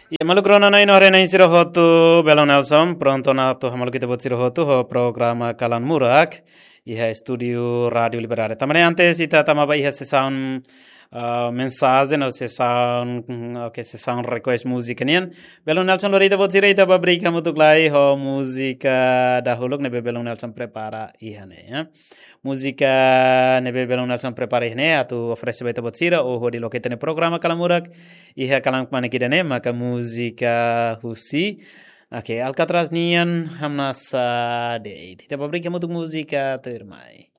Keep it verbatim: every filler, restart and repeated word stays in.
E malogrona na inore na insiro hotu Belo Nelson, pronto na tu hamal kita buat siro hotu ho programa Kalan Murak, iha studio Radio Liberare. Tamane antes ita tamaba iha sessão uh, mensagem ou sessão okay, sessão request música nian. Belo Nelson lorita buat siro ita babri kamu tu klai ho música dahuluk nebe Belo Nelson prepara iha ne ya. Música nebe Belo Nelson prepara ihne atu oferece baita botsira o hodi lokete ne programa Kalamurak iha kalang mana kidane maka música husi Oke, Alcatraz nian hamnas de. Kita pabrik kamu tu música termai.